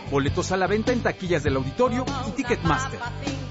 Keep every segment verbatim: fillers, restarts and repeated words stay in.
Boletos a la venta en taquillas del auditorio y Ticketmaster.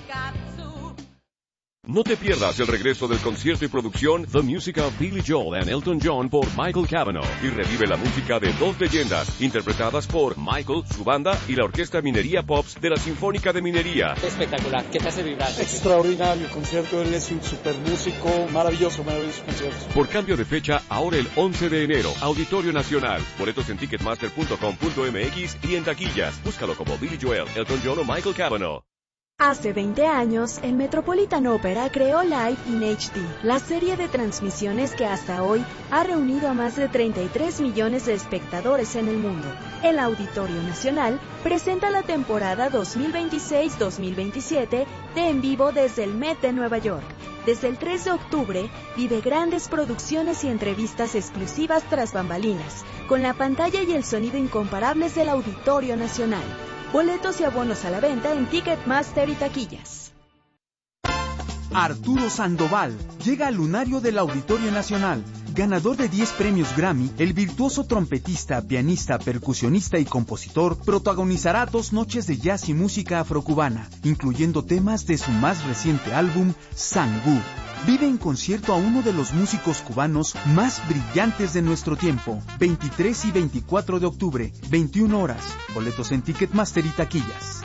No te pierdas el regreso del concierto y producción The Music of Billy Joel and Elton John por Michael Cavanaugh y revive la música de dos leyendas interpretadas por Michael, su banda y la Orquesta Minería Pops de la Sinfónica de Minería. Espectacular, ¿qué te hace vibrar? Extraordinario concierto, él es un super músico, maravilloso, maravilloso concierto. Por cambio de fecha, ahora el once de enero, Auditorio Nacional. Boletos en ticketmaster punto com punto m x y en taquillas. Búscalo como Billy Joel, Elton John o Michael Cavanaugh. Hace veinte años, el Metropolitan Opera creó Live in H D, la serie de transmisiones que hasta hoy ha reunido a más de treinta y tres millones de espectadores en el mundo. El Auditorio Nacional presenta la temporada dos mil veintiséis dos mil veintisiete de En Vivo desde el Met de Nueva York. Desde el tres de octubre, vive grandes producciones y entrevistas exclusivas tras bambalinas, con la pantalla y el sonido incomparables del Auditorio Nacional. Boletos y abonos a la venta en Ticketmaster y taquillas. Arturo Sandoval llega al lunario del Auditorio Nacional. Ganador de diez premios Grammy, el virtuoso trompetista, pianista, percusionista y compositor protagonizará dos noches de jazz y música afrocubana, incluyendo temas de su más reciente álbum, Sangú. Vive en concierto a uno de los músicos cubanos más brillantes de nuestro tiempo. veintitrés y veinticuatro de octubre, veintiuna horas. Boletos en Ticketmaster y taquillas.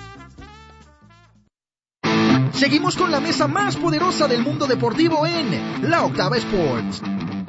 Seguimos con la mesa más poderosa del mundo deportivo en La Octava Sports.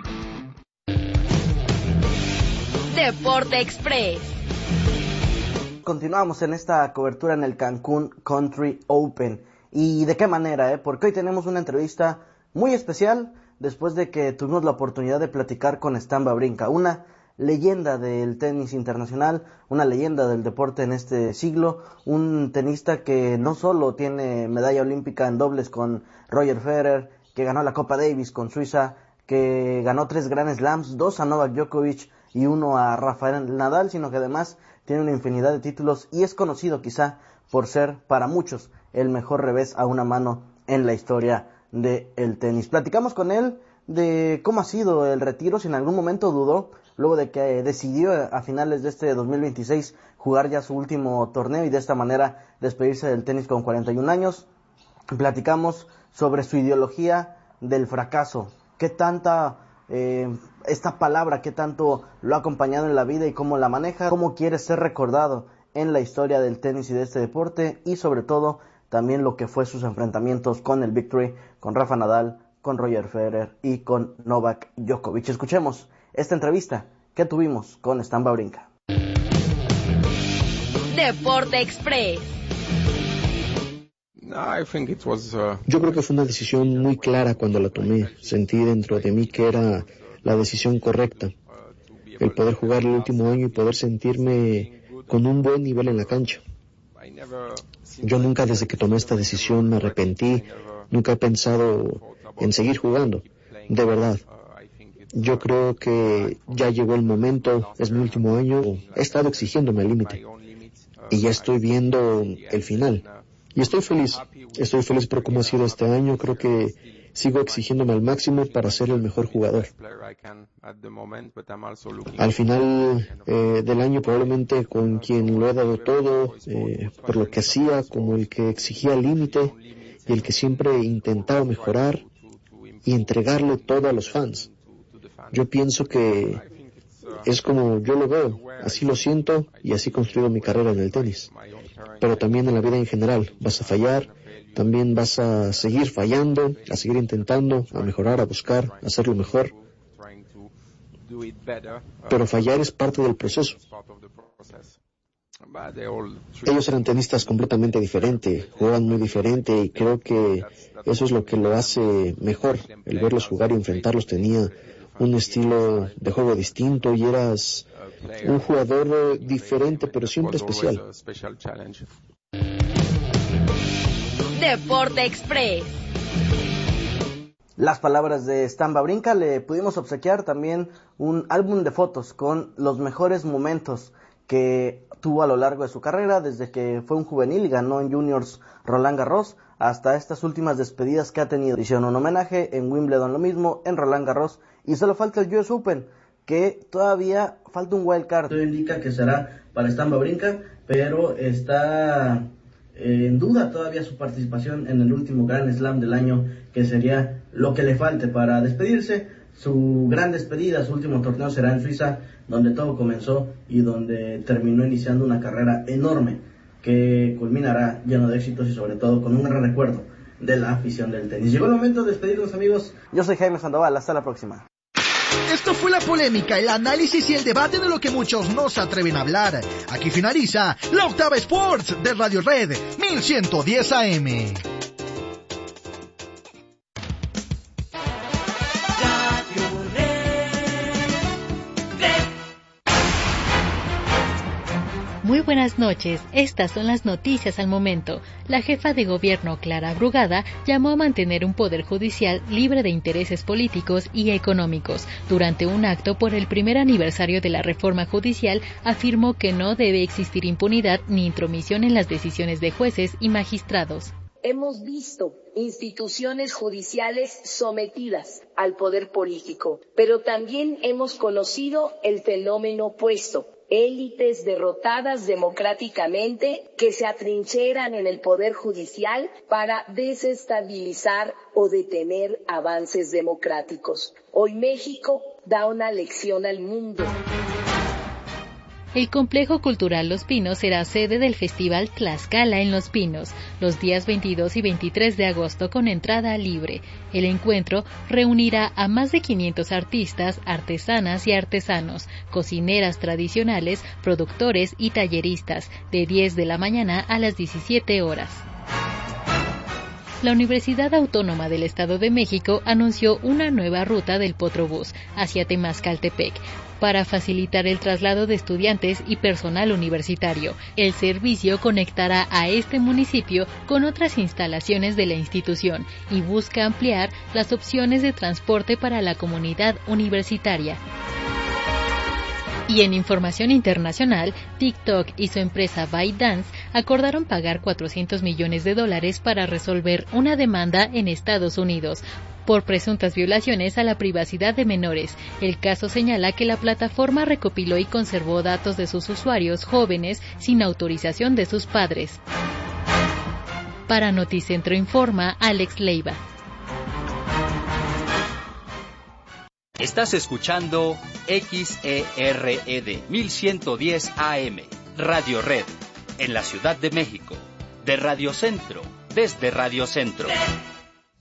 Deporte Express. Continuamos en esta cobertura en el Cancún Country Open. ¿Y de qué manera? Eh? Porque hoy tenemos una entrevista muy especial después de que tuvimos la oportunidad de platicar con Stan Wawrinka, una leyenda del tenis internacional, una leyenda del deporte en este siglo, un tenista que no solo tiene medalla olímpica en dobles con Roger Federer, que ganó la Copa Davis con Suiza, que ganó tres Grand Slams, dos a Novak Djokovic y uno a Rafael Nadal, sino que además tiene una infinidad de títulos y es conocido quizá por ser para muchos el mejor revés a una mano en la historia del tenis. Platicamos con él de cómo ha sido el retiro, si en algún momento dudó, luego de que decidió a finales de este dos mil veintiséis jugar ya su último torneo y de esta manera despedirse del tenis con cuarenta y un años. Platicamos sobre su ideología del fracaso, qué tanta eh, esta palabra, qué tanto lo ha acompañado en la vida y cómo la maneja, cómo quiere ser recordado en la historia del tenis y de este deporte, y sobre todo también lo que fue sus enfrentamientos con el Big Three, con Rafa Nadal, con Roger Federer y con Novak Djokovic. Escuchemos esta entrevista que tuvimos con Stan Wawrinka. Deporte Express. Yo creo que fue una decisión muy clara cuando la tomé. Sentí dentro de mí que era la decisión correcta. El poder jugar el último año y poder sentirme con un buen nivel en la cancha. Yo nunca, desde que tomé esta decisión, me arrepentí. Nunca he pensado en seguir jugando. De verdad. Yo creo que ya llegó el momento, es mi último año. He estado exigiéndome al límite. Y ya estoy viendo el final. Y estoy feliz. Estoy feliz por cómo ha sido este año. Creo que sigo exigiéndome al máximo para ser el mejor jugador. Al final eh, del año, probablemente con quien lo he dado todo, eh, por lo que hacía, como el que exigía el límite y el que siempre intentaba mejorar y entregarle todo a los fans. Yo pienso que es como yo lo veo, así lo siento y así construyo mi carrera en el tenis. Pero también en la vida en general, vas a fallar, también vas a seguir fallando, a seguir intentando, a mejorar, a buscar, a hacerlo mejor. Pero fallar es parte del proceso. Ellos eran tenistas completamente diferentes, juegan muy diferente y creo que eso es lo que lo hace mejor. El verlos jugar y enfrentarlos tenía un estilo de juego distinto y eras un jugador diferente pero siempre especial. Deporte Express. Las palabras de Stan Wawrinka. Le pudimos obsequiar también un álbum de fotos con los mejores momentos que tuvo a lo largo de su carrera, desde que fue un juvenil y ganó en juniors Roland Garros, hasta estas últimas despedidas que ha tenido. Hicieron un homenaje en Wimbledon, lo mismo, en Roland Garros, y solo falta el U S Open, que todavía falta un wild card. Todo indica que será para Stan Wawrinka, pero está eh, en duda todavía su participación en el último Grand Slam del año, que sería lo que le falte para despedirse. Su gran despedida, su último torneo será en Suiza, donde todo comenzó y donde terminó iniciando una carrera enorme que culminará lleno de éxitos y sobre todo con un gran recuerdo de la afición del tenis. Llegó el momento de despedirnos, amigos. Yo soy Jaime Sandoval, hasta la próxima. Esto fue la polémica, el análisis y el debate de lo que muchos no se atreven a hablar. Aquí finaliza la Octava Sports de Radio Red mil ciento diez A M. Muy buenas noches, estas son las noticias al momento. La jefa de gobierno, Clara Brugada, llamó a mantener un poder judicial libre de intereses políticos y económicos. Durante un acto por el primer aniversario de la reforma judicial, afirmó que no debe existir impunidad ni intromisión en las decisiones de jueces y magistrados. Hemos visto instituciones judiciales sometidas al poder político, pero también hemos conocido el fenómeno opuesto. Élites derrotadas democráticamente que se atrincheran en el poder judicial para desestabilizar o detener avances democráticos. Hoy México da una lección al mundo. El Complejo Cultural Los Pinos será sede del Festival Tlaxcala en Los Pinos, los días veintidós y veintitrés de agosto con entrada libre. El encuentro reunirá a más de quinientos artistas, artesanas y artesanos, cocineras tradicionales, productores y talleristas, de diez de la mañana a las diecisiete horas. La Universidad Autónoma del Estado de México anunció una nueva ruta del Potrobús hacia Temazcaltepec para facilitar el traslado de estudiantes y personal universitario. El servicio conectará a este municipio con otras instalaciones de la institución y busca ampliar las opciones de transporte para la comunidad universitaria. Y en información internacional, TikTok y su empresa ByteDance acordaron pagar cuatrocientos millones de dólares para resolver una demanda en Estados Unidos por presuntas violaciones a la privacidad de menores. El caso señala que la plataforma recopiló y conservó datos de sus usuarios jóvenes sin autorización de sus padres. Para Noticentro Informa, Alex Leiva. Estás escuchando X E R E D mil ciento diez A M, Radio Red, en la Ciudad de México, de Radio Centro, desde Radio Centro.